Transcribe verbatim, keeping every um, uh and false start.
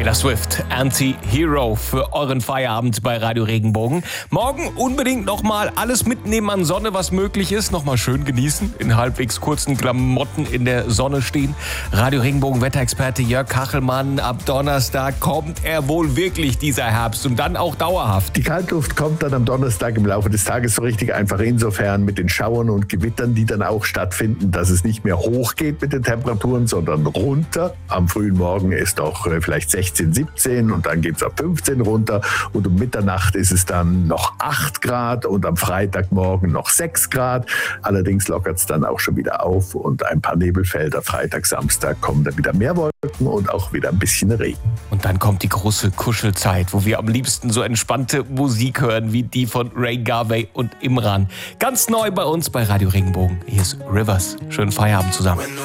Taylor Swift, Anti-Hero für euren Feierabend bei Radio Regenbogen. Morgen unbedingt nochmal alles mitnehmen an Sonne, was möglich ist. Nochmal schön genießen, in halbwegs kurzen Klamotten in der Sonne stehen. Radio Regenbogen Wetterexperte Jörg Kachelmann. Ab Donnerstag kommt er wohl wirklich, dieser Herbst, und dann auch dauerhaft. Die Kaltluft kommt dann am Donnerstag im Laufe des Tages so richtig einfach insofern mit den Schauern und Gewittern, die dann auch stattfinden, dass es nicht mehr hochgeht mit den Temperaturen, sondern runter. Am frühen Morgen ist auch vielleicht sechzehn, siebzehn und dann geht es auf fünfzehn runter und um Mitternacht ist es dann noch acht Grad und am Freitagmorgen noch sechs Grad. Allerdings lockert es dann auch schon wieder auf und ein paar Nebelfelder. Freitag, Samstag kommen dann wieder mehr Wolken und auch wieder ein bisschen Regen. Und dann kommt die große Kuschelzeit, wo wir am liebsten so entspannte Musik hören wie die von Ray Garvey und Imran. Ganz neu bei uns bei Radio Regenbogen. Hier ist Rivers. Schönen Feierabend zusammen.